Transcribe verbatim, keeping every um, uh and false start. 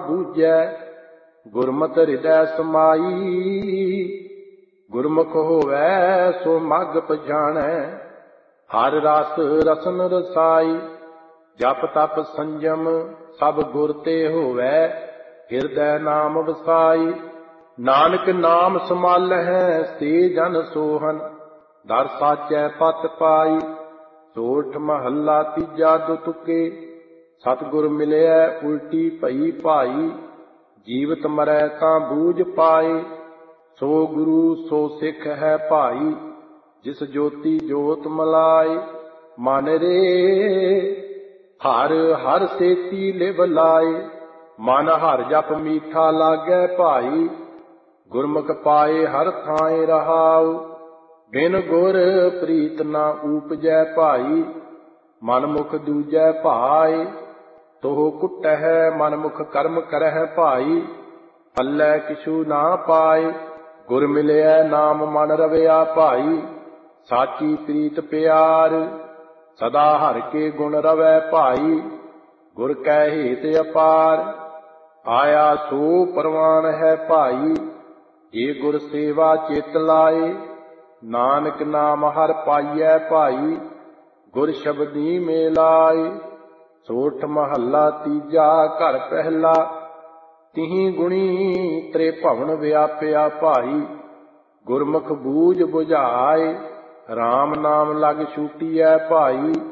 ਬੂਝੈ। ਗੁਰਮਤਿ ਹਿਰਦੈ ਸਮਾਈ, ਗੁਰਮੁਖ ਹੋਵੈ ਸੋ ਮਗ੍ਗ ਪਛਾਣੈ। ਹਰਿ ਰਸ ਰਸਨ ਰਸਾਈ, ਜਪ ਤਪ ਸੰਜਮ ਸਭ ਗੁਰ ਤੇ ਹੋਵੈ। ਹਿਰਦੈ ਨਾਮ ਵਸਾਈ, ਨਾਨਕ ਨਾਮ ਸਮਾਲਹਿ ਸੇ ਜਨ ਸੋਹਨ। ਦਰ ਸਾਚੈ ਪਤ ਪਾਈ, ਸੋਠ ਮਹੱਲਾ ਤੀਜਾ ਦੁ ਤੁਕੇ। ਸਤਿਗੁਰ ਮਿਲਿਐ ਉਲਟੀ ਭਈ ਭਾਈ, ਜੀਵਤ ਮਰੈ ਤਾਂ ਬੂਝ ਪਾਏ। ਸੋ ਗੁਰੂ ਸੋ ਸਿੱਖ ਹੈ ਭਾਈ, ਜਿਸ ਜੋਤੀ ਜੋਤ ਮਲਾਏ। ਮਨ ਰੇ ਹਰ ਹਰ ਸੇਤੀ ਲਿਵ ਲਾਏ, ਮਨ ਹਰਿ ਜਪ ਮੀਠਾ ਲਾਗੈ ਭਾਈ। ਗੁਰਮੁਖ ਪਾਏ ਹਰ ਥਾਂਏ ਰਹਾਉ, ਬਿਨ ਗੁਰ ਪ੍ਰੀਤ ਨਾ ਊਪਜੈ ਭਾਈ। ਮਨ ਮੁਖ ਦੂਜੈ ਭਾਏ, ਤੋਹ ਕੁਟਹਿ ਮਨ ਮੁਖ ਕਰਮ ਕਰਹਿ ਭਾਈ। ਪੱਲੇ ਕਿਛੂ ਨਾ ਪਾਏ, ਗੁਰ ਮਿਲਿਐ ਨਾਮ ਮਨ ਰਵਿਆ ਭਾਈ। ਸਾਚੀ ਪ੍ਰੀਤ ਪਿਆਰ, ਸਦਾ ਹਰਿ ਕੇ ਗੁਣ ਰਵੈ ਭਾਈ। ਗੁਰ ਕੈ ਹੇਤ ਅਪਾਰ, ਆਇਆ ਸੋ ਪ੍ਰਵਾਨ ਹੈ ਭਾਈ। ਜੇ ਗੁਰ ਸੇਵਾ ਚਿਤ ਲਾਏ, ਨਾਨਕ ਨਾਮ ਹਰਿ ਪਾਈਐ ਭਾਈ। ਗੁਰ ਸ਼ਬਦੀ ਮੇਲਾਏ, ਸੋਠ ਮਹੱਲਾ ਤੀਜਾ ਘਰ ਪਹਿਲਾ। ਤਿਹੀ ਗੁਣੀ ਤ੍ਰੇ ਭਵਨ ਵਿਆਪਿਆ ਭਾਈ। ਗੁਰਮੁਖ ਬੂਝ ਬੁਝਾਏ, RAM ਨਾਮ ਲਗ ਛੂਟੀਐ ਭਾਈ।